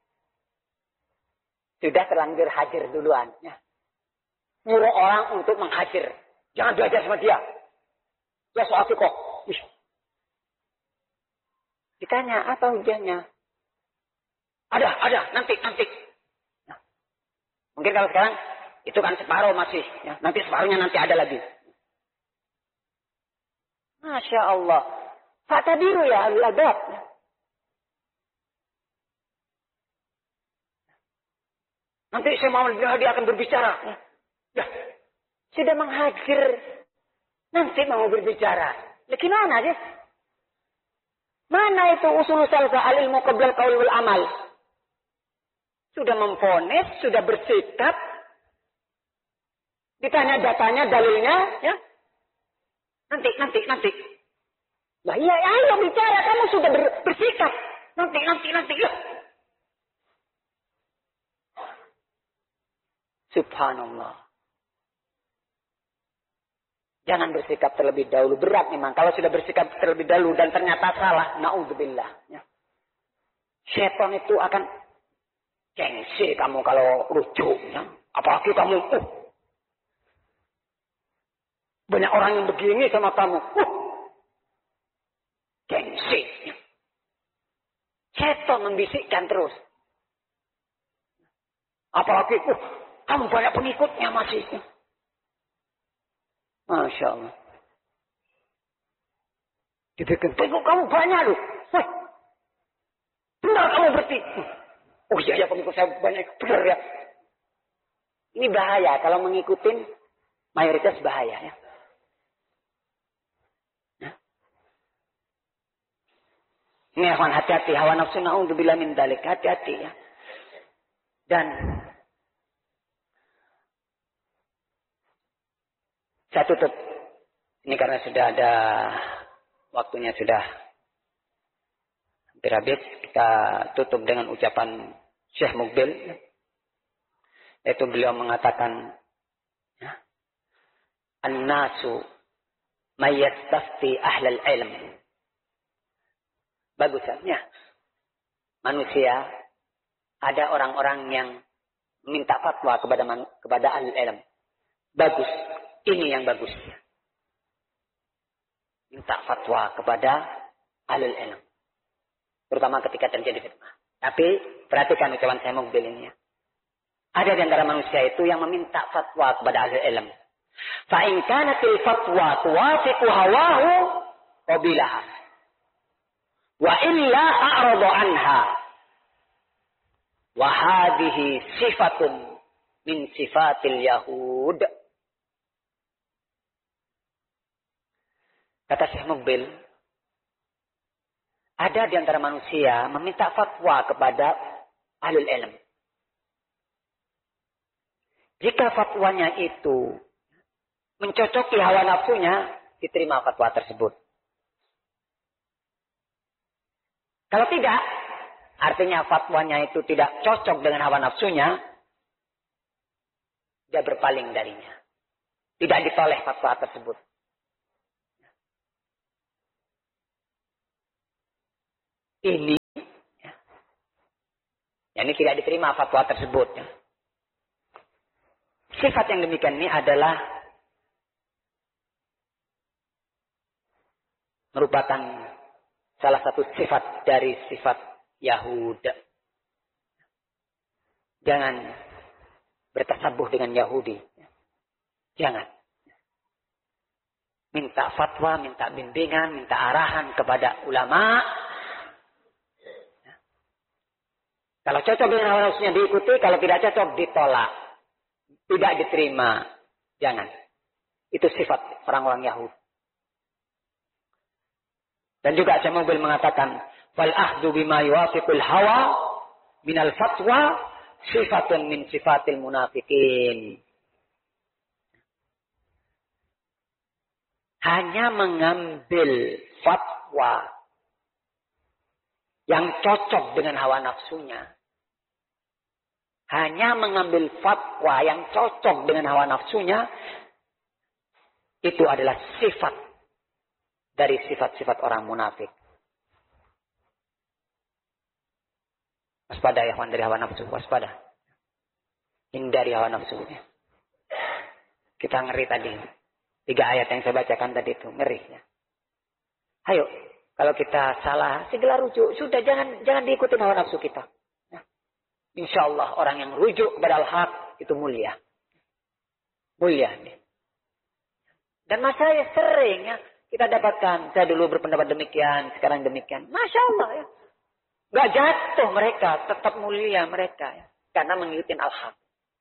Sudah terlanjur hajar duluan. Ya. Nyuruh orang untuk menghajar. Jangan belajar sama dia. Ya soal fikoh. Ditanya, apa hujahnya? Ada, ada, nanti, nanti. Nah, mungkin kalau sekarang, itu kan separuh masih. Ya. Nanti separuhnya nanti ada lagi. Masya Allah. Fata biru ya, al-adab. Nanti saya mau dia akan berbicara. Ya. Ya. Sudah menghajar. Nanti mau berbicara. Lah gimana sih? Mana itu usul salsa al-ilmu qabla al-qaul wal amal? Sudah memvonis, sudah bersikap. Ditanya datanya, dalilnya, ya. Nanti, nanti, nanti. Lah iya, ayo bicara, kamu sudah ber, bersikap. Nanti, nanti, nanti. Ya. Subhanallah. Jangan bersikap terlebih dahulu. Berat memang. Kalau sudah bersikap terlebih dahulu dan ternyata salah. Na'udzubillah. Ya. Syaitan itu akan gengsi kamu kalau rujuk. Ya. Apalagi kamu. Uh, banyak orang yang begini sama kamu. Uh, gengsi. Ya. Syaitan membisikkan terus. Apalagi. Uh, kamu banyak pengikutnya masih. Ya. Masya Allah. Dibikin pengikut kamu banyak loh. Wah, benar kamu berarti. Oh iya ya pengikut saya banyak. Benar ya. Ini bahaya. Kalau mengikutin mayoritas bahaya ya. Nah. Ini akan hati-hati. Hawa nafsu na'udzubillah min dalik. Hati-hati ya. Dan saya tutup. Ini karena sudah ada waktunya sudah hampir habis. Kita tutup dengan ucapan Syekh Mukbil. Yaitu beliau mengatakan, ya, An-nasu mayyastafti ahlal ilm. Bagusnya. Manusia, ada orang-orang yang minta fatwa kepada kepada ahli ilm. Bagus. Ini yang bagus. Minta fatwa kepada ahlul ilm. Terutama ketika terjadi fitnah. Tapi perhatikan ucapan saya Mukbil ini ya. Ada di antara manusia itu yang meminta fatwa kepada ahlul ilm. Fa in kanatil fatwa tuwafiqu hawahu qabilaha. Wa illa a'radu anha. Wa hadhihi sifatun min sifatil yahud. Kata Syekh Mukbil, ada di antara manusia meminta fatwa kepada ahlul ilm. Jika fatwanya itu mencocoki hawa nafsunya, diterima fatwa tersebut. Kalau tidak, artinya fatwanya itu tidak cocok dengan hawa nafsunya, dia berpaling darinya. Tidak ditoleh fatwa tersebut. Ini Ya, ini tidak diterima fatwa tersebut. Ya. Sifat yang demikian ini adalah merupakan salah satu sifat dari sifat Yahuda. Jangan bertasabuh dengan Yahudi. Jangan. Minta fatwa, minta bimbingan, minta arahan kepada ulama. Kalau cocok dengan hawa nafsunya diikuti, kalau tidak cocok ditolak. Tidak diterima. Jangan. Itu sifat orang-orang Yahudi. Dan juga Syekh Mubil mengatakan, wal ahdu bima yuwafiqul hawa minal fatwa sifatun min sifatil munafiqin. Hanya mengambil fatwa yang cocok dengan hawa nafsunya. Hanya mengambil fatwa yang cocok dengan hawa nafsunya. Itu adalah sifat dari sifat-sifat orang munafik. Waspada ya kawan dari hawa nafsu. Waspada. Hindari hawa nafsu. Kita ngeri tadi. Tiga ayat yang saya bacakan tadi itu. Ngeri. Ya. Ayo. Kalau kita salah. Segala rujuk. Sudah jangan jangan diikuti hawa nafsu kita. Ya. Insya Allah orang yang rujuk kepada al-haq. Itu mulia. Mulia. Dan masalahnya sering ya. Kita dapatkan, saya dulu berpendapat demikian, sekarang demikian. Masya Allah ya. Gak jatuh mereka, tetap mulia mereka. Ya. Karena mengikuti al-haq.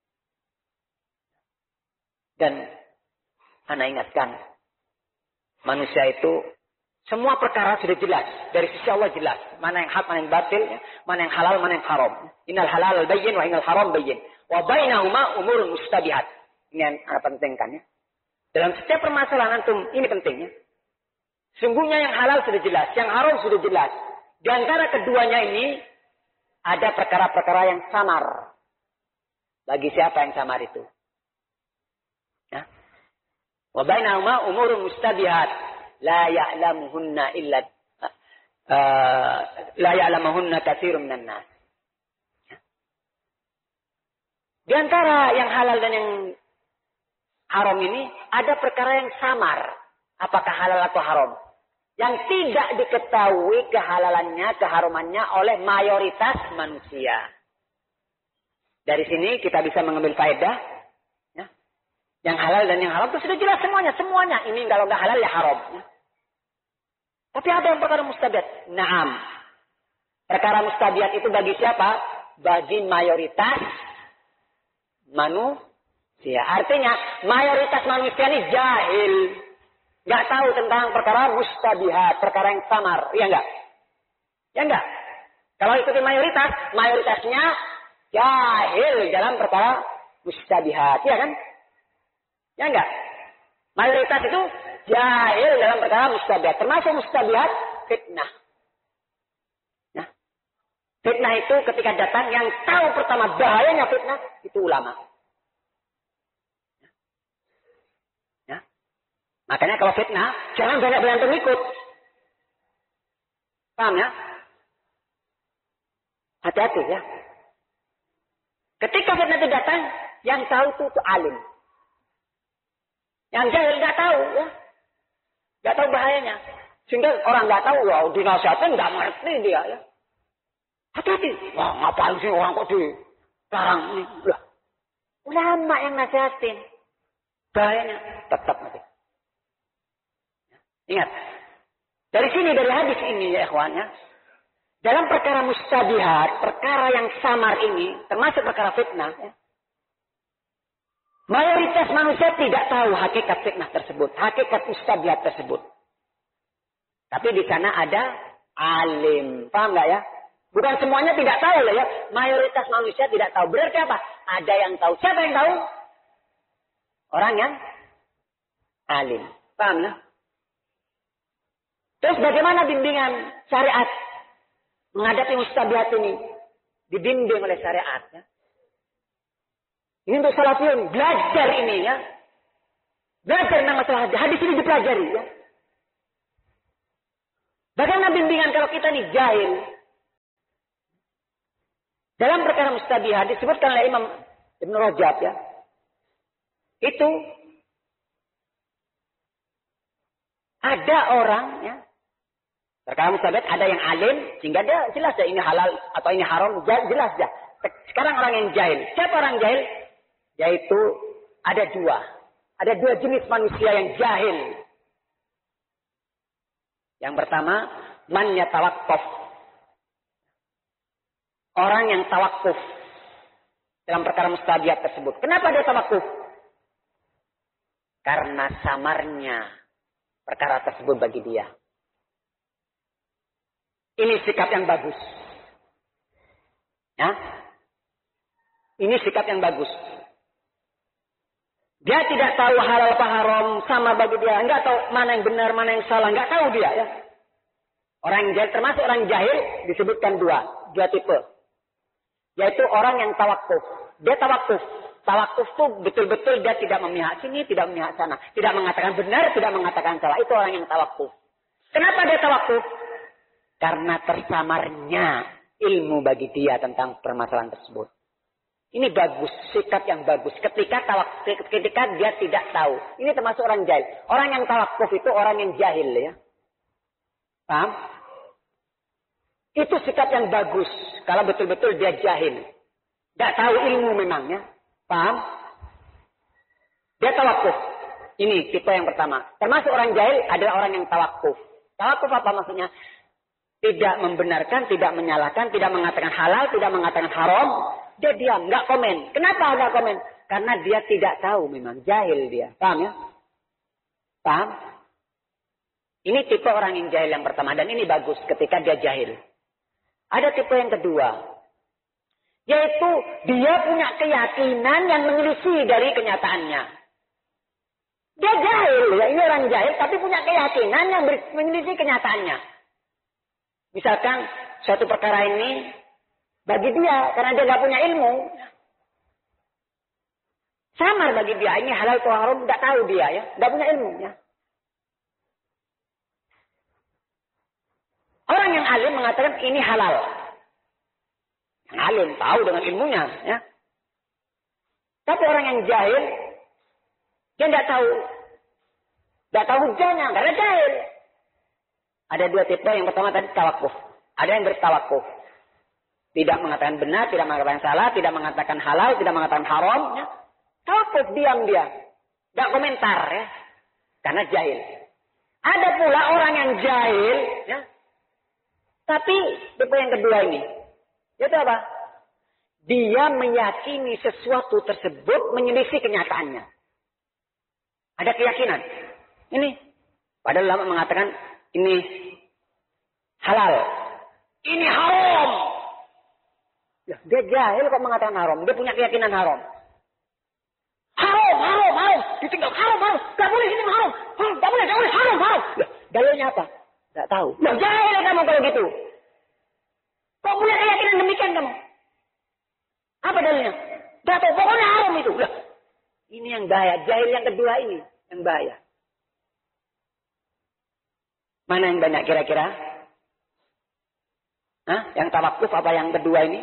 Dan, Anda ingatkan, manusia itu, semua perkara sudah jelas. Dari sisi Allah jelas. Mana yang hak, mana yang batil, ya. Mana yang halal, mana yang haram. Innal halal bayyin, wa innal haram bayyin. Wa bainahuma umurun mustabihat. Ini yang Anda pentingkan ya. Dalam setiap permasalahan antum, ini pentingnya. Sungguhnya yang halal sudah jelas, yang haram sudah jelas. Di antara keduanya ini ada perkara-perkara yang samar. Bagi siapa yang samar itu? Ya. Wa bainahuma umurun mustabihat la ya'lamuhunna illa uh, la ya'lamuhunna katsirun minan nas. Ya. Di antara yang halal dan yang haram ini ada perkara yang samar. Apakah halal atau haram? Yang tidak diketahui kehalalannya, keharumannya oleh mayoritas manusia. Dari sini kita bisa mengambil faedah. Ya. Yang halal dan yang haram itu sudah jelas semuanya. Semuanya. Ini kalau nggak halal ya haram. Ya. Tapi ada yang perkara mustabihat. Naam. Perkara mustabihat itu bagi siapa? Bagi mayoritas manusia. Artinya mayoritas manusia ini jahil. Nggak tahu tentang perkara mustabihat, perkara yang samar, iya enggak? Ya enggak? Kalau ikuti mayoritas, mayoritasnya jahil dalam perkara mustabihat, iya kan? Ya enggak? Mayoritas itu jahil dalam perkara mustabihat, termasuk mustabihat fitnah. Nah, fitnah itu ketika datang yang tahu pertama bahayanya fitnah itu ulama. Makanya kalau fitnah, jangan banyak-banyak pengikut. Paham ya? Hati-hati ya. Ketika fitnah itu datang, yang tahu itu, itu alim. Yang jahil nggak tahu ya. Nggak tahu bahayanya. Sehingga orang nggak tahu, wah dinasihatin nggak ngerti dia ya. Hati-hati. Wah ngapain sih orang kok dilarang ini? Lah, ulama yang nasihatin. Bahayanya tetap nanti. Ingat, dari sini, dari hadis ini ya ikhwannya, dalam perkara mustabihat, perkara yang samar ini, termasuk perkara fitnah, ya, mayoritas manusia tidak tahu hakikat fitnah tersebut, hakikat mustabihat tersebut. Tapi di sana ada alim, paham nggak ya? Bukan semuanya tidak tahu lah ya, mayoritas manusia tidak tahu. Berarti apa? Ada yang tahu. Siapa yang tahu? Orang yang alim, paham ya? Terus bagaimana bimbingan syariat menghadapi mustabihat ini? Dibimbing oleh syariat. Ya. Ini untuk salafiyun. Belajar ini ya. Belajar tentang masalah hadis. Hadis ini dipelajari ya. Bagaimana bimbingan kalau kita nih jahil? Dalam perkara mustabihat disebutkan oleh Imam Ibn Rajab ya. Itu ada orang ya. Perkara mustabihat ada yang alim sehingga dia jelas ya ini halal atau ini haram, jelas ya. Sekarang orang yang jahil. Siapa orang jahil? Yaitu ada dua. Ada dua jenis manusia yang jahil. Yang pertama, man yatawaqqaf. Orang yang tawakuf dalam perkara mustabihat tersebut. Kenapa dia tawakuf? Karena samarnya perkara tersebut bagi dia. Ini sikap yang bagus. Ya. Ini sikap yang bagus. Dia tidak tahu halal apa haram sama bagi dia. Enggak tahu mana yang benar, mana yang salah. Enggak tahu dia ya. Orang yang jahil, termasuk orang jahil disebutkan dua. Dua tipe. Yaitu orang yang tawakuf. Dia tawakuf. Tawakuf itu betul-betul dia tidak memihak sini, tidak memihak sana. Tidak mengatakan benar, tidak mengatakan salah. Itu orang yang tawakuf. Kenapa dia tawakuf? Karena tersamarnya ilmu bagi dia tentang permasalahan tersebut. Ini bagus, sikap yang bagus. Ketika tawakuf, ketika dia tidak tahu. Ini termasuk orang jahil. Orang yang tawakuf itu orang yang jahil ya. Paham? Itu sikap yang bagus. Kalau betul-betul dia jahil. Tidak tahu ilmu memangnya. Paham? Dia tawakuf. Ini tipe yang pertama. Termasuk orang jahil adalah orang yang tawakuf. Tawakuf apa maksudnya? Tidak membenarkan, tidak menyalahkan, tidak mengatakan halal, tidak mengatakan haram. Dia diam, nggak komen. Kenapa nggak komen? Karena dia tidak tahu memang. Jahil dia. Paham ya? Paham? Ini tipe orang yang jahil yang pertama. Dan ini bagus ketika dia jahil. Ada tipe yang kedua. Yaitu dia punya keyakinan yang menyelisih dari kenyataannya. Dia jahil. Ya. Ini orang jahil tapi punya keyakinan yang menyelisih kenyataannya. Misalkan suatu perkara ini bagi dia karena dia nggak punya ilmu. Samar bagi dia. Ini halal atau haram nggak tahu dia ya. Nggak punya ilmu ya. Orang yang alim mengatakan ini halal. Yang alim tahu dengan ilmunya, ya. Tapi orang yang jahil, dia tidak tahu, tidak tahu hujahnya, karena jahil. Ada dua tipe. Yang pertama tadi tawakuf. Ada yang bertawakuf, tidak mengatakan benar, tidak mengatakan salah, tidak mengatakan halal, tidak mengatakan haram. Ya. Tawakuf, diam dia, tidak komentar, ya, karena jahil. Ada pula orang yang jahil, ya. Tapi tipe yang kedua ini, yaitu apa? Dia meyakini sesuatu tersebut menyelisih kenyataannya. Ada keyakinan. Ini, padahal ulama mengatakan ini halal, ini haram. Ya, dia jahil kok mengatakan haram. Dia punya keyakinan haram. Haram, haram, haram. Ditinggal haram, haram. Gak boleh ini haram. Haram, gak boleh, gak boleh haram, haram. Ya, dalilnya apa? Tidak tahu. Nah, jahil kamu kalau gitu. Kok punya keyakinan demikian kamu? Apa dalilnya? Tidak tahu. Pokoknya haram itu. Lah, ini yang bahaya. Jahil yang kedua ini yang bahaya. Mana yang banyak kira-kira? Hah? Yang tawakuf apa yang kedua ini?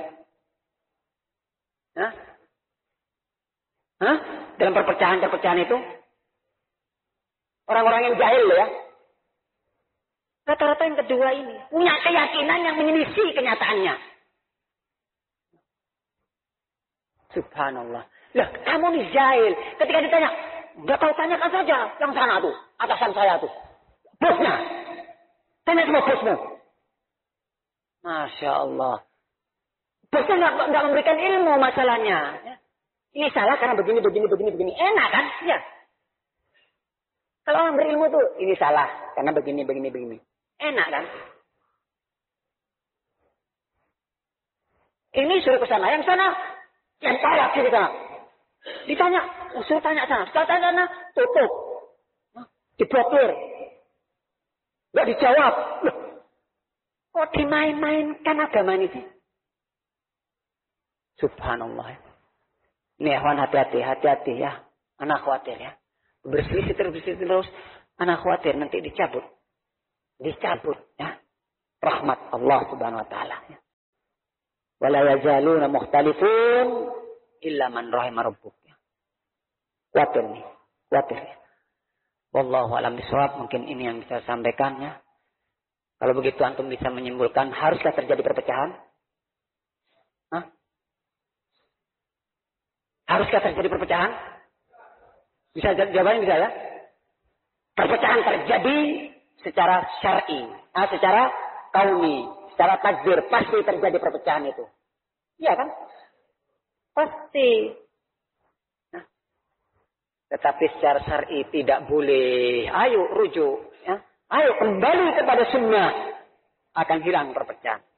Hah? Hah? Dalam perpecahan-perpecahan itu? Orang-orang yang jahil ya. Rata-rata yang kedua ini punya keyakinan yang menyelisih kenyataannya. Subhanallah. Lah, kamu nih jahil. Ketika ditanya, nggak tahu tanyakan saja yang sana tuh, atasan saya tuh, bosnya. Tanya sama bosmu. Masya Allah. Bosnya nggak nggak memberikan ilmu masalahnya. Ini salah karena begini, begini, begini, begini. Enak kan? Ya. Kalau orang berilmu tuh, ini salah karena begini, begini, begini. Enak kan? Ini suruh ke sana, yang sana, yang salah sih ke sana. Ditanya, suruh tanya sana, suruh tanya sana, tutup, diblokir, nggak dijawab. Loh, kok dimain-mainkan agama ini sih? Subhanallah. Ini ikhwan hati-hati, hati-hati ya. Anak khawatir ya. Berselisih terus, berselisih terus. Anak khawatir nanti dicabut. Dicabut ya. Rahmat Allah subhanahu wa ta'ala ya. Wala yazaluna mukhtalifun illa man rahima rabbuk. Khawatir nih, khawatir. Wallahu a'lam bishawab. Mungkin ini yang bisa saya sampaikan ya. Kalau begitu antum bisa menyimpulkan, haruskah terjadi perpecahan? Hah? Haruskah terjadi perpecahan? Bisa jawabannya bisa ya? Perpecahan terjadi secara syar'i, ah, secara kauni, secara takdir pasti terjadi perpecahan itu. Iya kan? Pasti. Nah, tetapi secara syar'i tidak boleh. Ayo rujuk, ya. Ayo kembali kepada sunnah, akan hilang perpecahan.